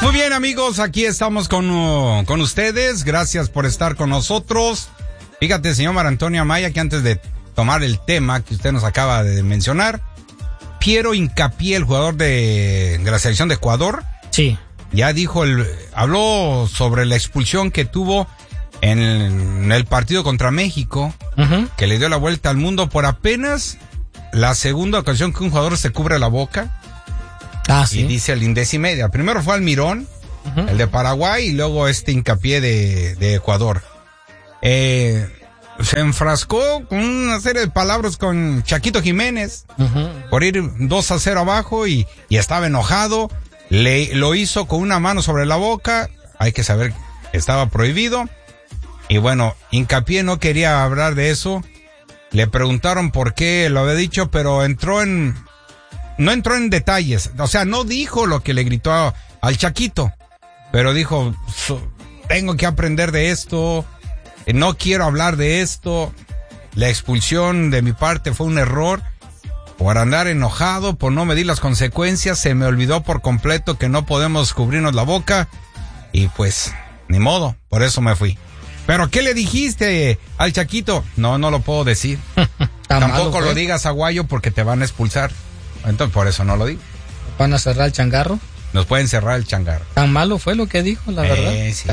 Muy bien, amigos, aquí estamos con ustedes. Gracias por estar con nosotros. Fíjate, señor Marantonio Amaya, que antes de tomar el tema que usted nos acaba de mencionar, Piero Hincapié, el jugador de la selección de Ecuador, sí, ya habló sobre la expulsión que tuvo en el partido contra México, que le dio la vuelta al mundo por apenas la segunda ocasión que un jugador se cubre la boca. Sí. Y dice el Indés y media. Primero fue Almirón, el de Paraguay, y luego Hincapié de Ecuador. Se enfrascó con una serie de palabras con Chaquito Jiménez por ir 2-0 abajo y estaba enojado. Lo hizo con una mano sobre la boca. Hay que saber que estaba prohibido. Y bueno, Hincapié no quería hablar de eso. Le preguntaron por qué lo había dicho, pero no entró en detalles. O sea, no dijo lo que le gritó al Chaquito, pero dijo, tengo que aprender de esto, no quiero hablar de esto. La expulsión de mi parte fue un error. Por andar enojado, por no medir las consecuencias, se me olvidó por completo que no podemos cubrirnos la boca. Y pues, ni modo, por eso me fui. ¿Pero qué le dijiste al Chaquito? No lo puedo decir. Tampoco lo digas, Aguayo, porque te van a expulsar. Entonces, por eso no lo digo. ¿Van a cerrar el changarro? Nos pueden cerrar el changarro. Tan malo fue lo que dijo, la verdad. Sí.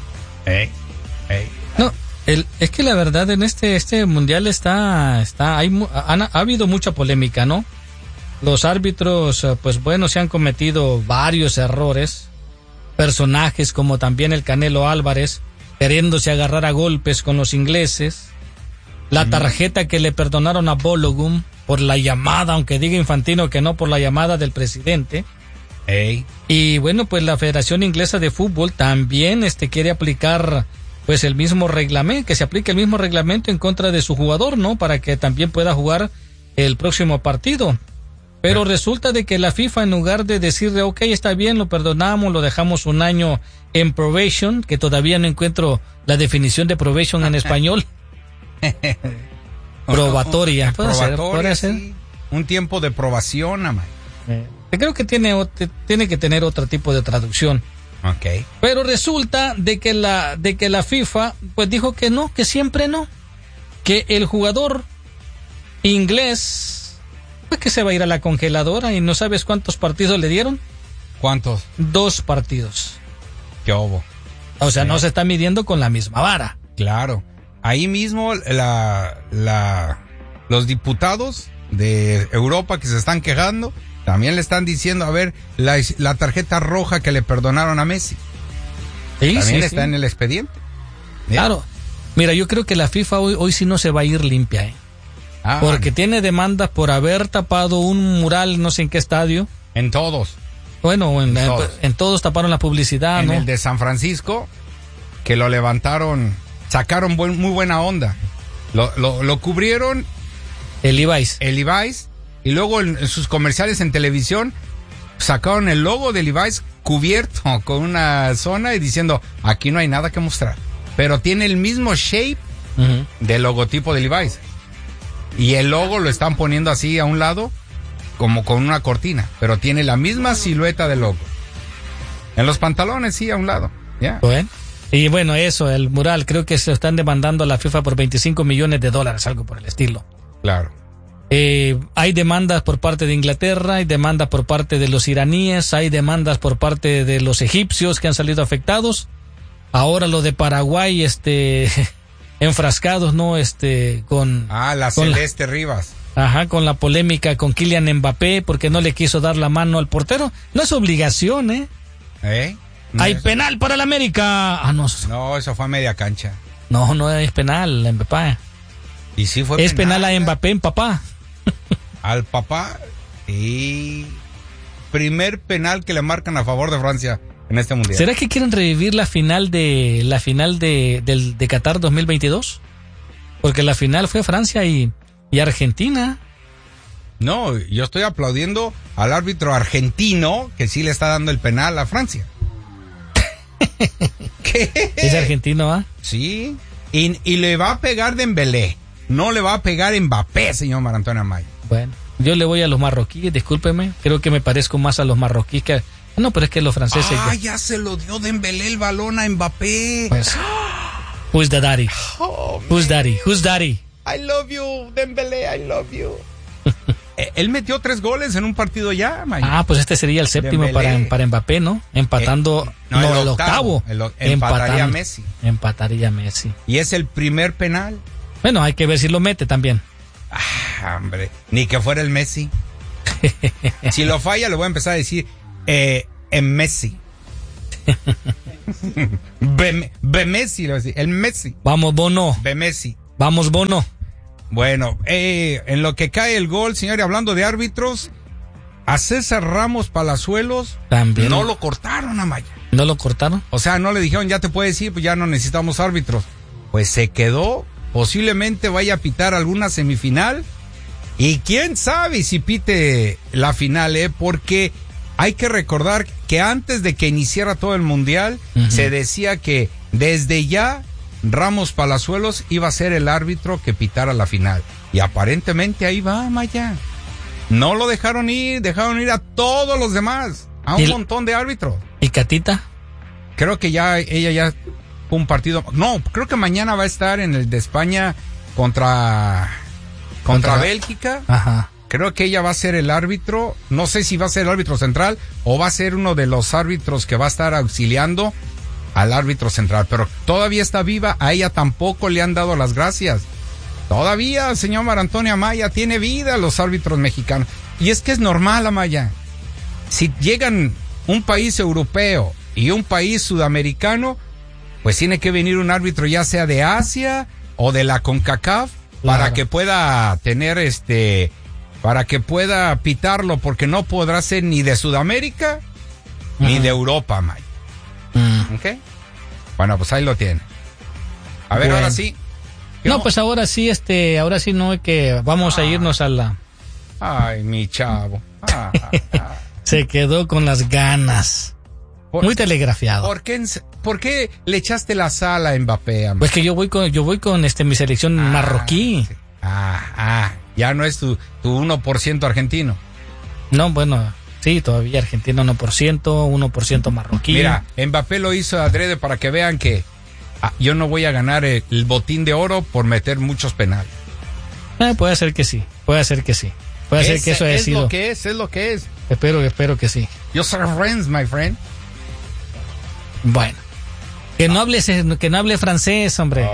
No, es que la verdad en este mundial ha habido mucha polémica, ¿no? Los árbitros, pues bueno, se han cometido varios errores. Personajes como también el Canelo Álvarez, queriéndose agarrar a golpes con los ingleses. La tarjeta que le perdonaron a Balogun por la llamada, aunque diga Infantino que no, por la llamada del presidente. Y bueno, pues la Federación Inglesa de Fútbol también quiere aplicar pues el mismo reglamento, que se aplique el mismo reglamento en contra de su jugador, ¿no? Para que también pueda jugar el próximo partido. Pero resulta de que la FIFA, en lugar de decirle, ok, está bien, lo perdonamos, lo dejamos un año en probation, que todavía no encuentro la definición de probation en español. Probatoria. ¿Puede ser? Sí. Un tiempo de probación, amay. Creo que tiene que tener otro tipo de traducción. Okay. Pero resulta de que la FIFA pues dijo que no, que siempre no, que el jugador inglés pues que se va a ir a la congeladora. Y no sabes cuántos partidos le dieron. ¿Cuántos? 2 partidos. ¿Qué hubo? O sea, no se está midiendo con la misma vara. Claro. Ahí mismo los diputados de Europa que se están quejando también le están diciendo, a ver, la tarjeta roja que le perdonaron a Messi. Sí, también está en el expediente. Claro. Mira, yo creo que la FIFA hoy sí no se va a ir limpia, porque tiene demandas por haber tapado un mural, no sé en qué estadio. En todos. Bueno, en todos taparon la publicidad, ¿no? En el de San Francisco, que lo levantaron, sacaron muy buena onda. Lo cubrieron. El Levi's. Y luego en sus comerciales en televisión sacaron el logo de Levi's cubierto con una zona y diciendo, aquí no hay nada que mostrar. Pero tiene el mismo shape del logotipo de Levi's. Y el logo lo están poniendo así a un lado, como con una cortina. Pero tiene la misma silueta del logo. En los pantalones, sí, a un lado. Yeah. Bueno. Y bueno, eso, el mural, creo que se están demandando a la FIFA por $25 millones, algo por el estilo. Claro. Hay demandas por parte de Inglaterra, hay demandas por parte de los iraníes, hay demandas por parte de los egipcios que han salido afectados. Ahora lo de Paraguay, enfrascados, ¿no? Con Celeste Rivas. Con la polémica con Kylian Mbappé porque no le quiso dar la mano al portero. No es obligación, No hay penal para el América. No, eso fue a media cancha. No es penal, Mbappé. Y sí fue es penal a Mbappé en papá. Al papá. Y primer penal que le marcan a favor de Francia en este mundial. ¿Será que quieren revivir la final de Qatar 2022? Porque la final fue Francia y Argentina. No, yo estoy aplaudiendo al árbitro argentino que sí le está dando el penal a Francia. ¿Qué? ¿Es argentino, Sí. Y le va a pegar Dembélé. No le va a pegar Mbappé, señor Marantonio Amaya. Bueno, yo le voy a los marroquíes, discúlpeme. Creo que me parezco más a los marroquíes que No, pero es que los franceses... Ya se lo dio Dembélé el balón a Mbappé. Pues, who's the daddy? Who's daddy? Who's daddy? I love you, Dembélé, I love you. Él metió 3 goles en un partido ya, Maya. Pues este sería el séptimo para Mbappé, ¿no? Empatando, el octavo. Empataría Messi. Empataría Messi. Y es el primer penal. Bueno, hay que ver si lo mete también. Hombre, ni que fuera el Messi. Si lo falla, le voy a empezar a decir en Messi. Messi, le voy a decir, el Messi. Vamos, Bono. Messi. Vamos, Bono. Bueno, en lo que cae el gol, señor, y hablando de árbitros, a César Ramos Palazuelos también no lo cortaron, Amaya. ¿No lo cortaron? O sea, no le dijeron, ya te puedes ir, pues ya no necesitamos árbitros. Pues se quedó, posiblemente vaya a pitar alguna semifinal, y quién sabe si pite la final, porque hay que recordar que antes de que iniciara todo el mundial, se decía que desde ya Ramos Palazuelos iba a ser el árbitro que pitara la final. Y aparentemente ahí va, Maya. No lo dejaron ir a todos los demás, a un montón de árbitros. ¿Y Catita? Creo que ella ya fue un partido. No, creo que mañana va a estar en el de España contra Bélgica. Ajá. Creo que ella va a ser el árbitro. No sé si va a ser el árbitro central o va a ser uno de los árbitros que va a estar auxiliando al árbitro central, pero todavía está viva, a ella tampoco le han dado las gracias. Todavía, señor Marantonio Amaya, tiene vida los árbitros mexicanos. Y es que es normal, Amaya. Si llegan un país europeo y un país sudamericano, pues tiene que venir un árbitro ya sea de Asia o de la CONCACAF, para que pueda tener para que pueda pitarlo, porque no podrá ser ni de Sudamérica ni de Europa, Amaya. ¿Ok? Bueno, pues ahí lo tiene. A ver, ahora sí. No, pues ahora sí, ahora sí no, que vamos a irnos a la... Ay, mi chavo. Se quedó con las ganas. Muy telegrafiado. ¿Por qué le echaste la sal a Mbappé, amigo? Pues que yo voy con mi selección marroquí. Sí. Ya no es tu 1% argentino. No, bueno... Sí, todavía Argentina 1% marroquí. Mira, Mbappé lo hizo adrede para que vean que yo no voy a ganar el botín de oro por meter muchos penales. Puede ser que sí. Puede ser que eso haya sido. Es lo que es. Espero que sí. Yo soy friends, my friend. Bueno. Que no hable francés, hombre.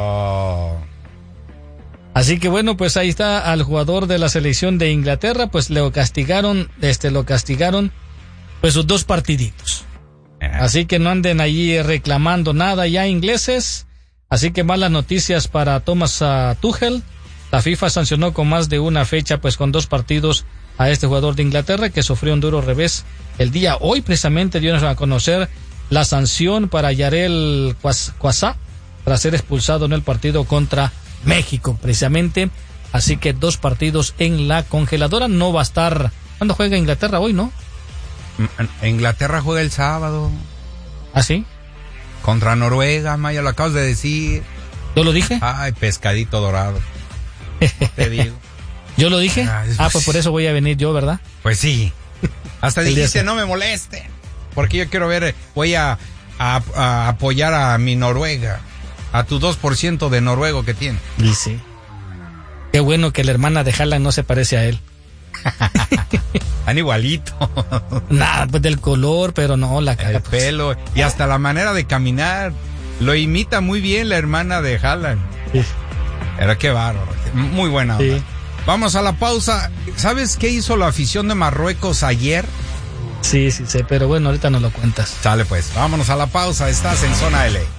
Así que bueno, pues ahí está al jugador de la selección de Inglaterra, pues lo castigaron pues sus 2 partiditos. Así que no anden allí reclamando nada ya, ingleses. Así que malas noticias para Thomas Tuchel. La FIFA sancionó con más de una fecha, pues con 2 partidos a este jugador de Inglaterra, que sufrió un duro revés el día hoy. Precisamente dio a conocer la sanción para Yarel Quasá tras ser expulsado en el partido contra México, precisamente. Así que 2 partidos en la congeladora. No va a estar... ¿Cuándo juega Inglaterra? Hoy, ¿no? Inglaterra juega el sábado. ¿Ah, sí? Contra Noruega, Maya, lo acabas de decir. ¿Yo lo dije? Ay, pescadito dorado. Te digo. ¿Yo lo dije? Pues por eso voy a venir yo, ¿verdad? Pues sí. Hasta dijiste, no me moleste. Porque yo quiero ver, voy a apoyar a mi Noruega. A tu 2% de noruego que tiene. Y sí. Qué bueno que la hermana de Haaland no se parece a él. Tan igualito. Nada, pues del color, pero no, la cara. El pelo y hasta la manera de caminar. Lo imita muy bien la hermana de Haaland. Sí. Pero qué bárbaro. Muy buena onda. Sí. Vamos a la pausa. ¿Sabes qué hizo la afición de Marruecos ayer? Sí, sé, pero bueno, ahorita nos lo cuentas. Sale pues, vámonos a la pausa. Estás en Zona L.